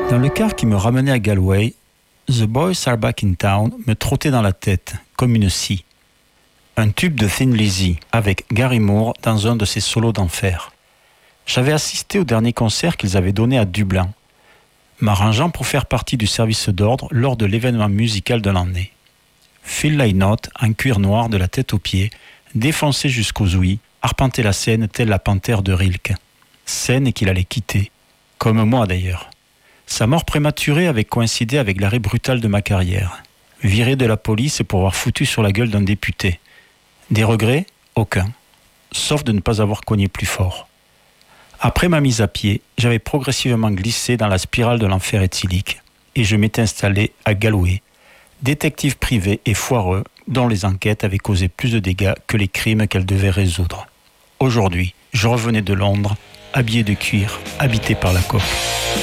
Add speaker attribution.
Speaker 1: Dans le car qui me ramenait à Galway, The Boys Are Back in Town me trottait dans la tête, comme une scie. Un tube de Thin Lizzy, avec Gary Moore dans un de ses solos d'enfer. J'avais assisté au dernier concert qu'ils avaient donné à Dublin, m'arrangeant pour faire partie du service d'ordre lors de l'événement musical de l'année. Phil Lynott, en cuir noir de la tête aux pieds, défoncé jusqu'aux ouïes, arpentait la scène telle la panthère de Rilke. Scène qu'il allait quitter, comme moi d'ailleurs. Sa mort prématurée avait coïncidé avec l'arrêt brutal de ma carrière. Viré de la police pour avoir foutu sur la gueule d'un député. Des regrets ? Aucun. Sauf de ne pas avoir cogné plus fort. Après ma mise à pied, j'avais progressivement glissé dans la spirale de l'enfer éthylique et je m'étais installé à Galway, détective privé et foireux dont les enquêtes avaient causé plus de dégâts que les crimes qu'elles devaient résoudre. Aujourd'hui, je revenais de Londres, habillé de cuir, habité par la coque.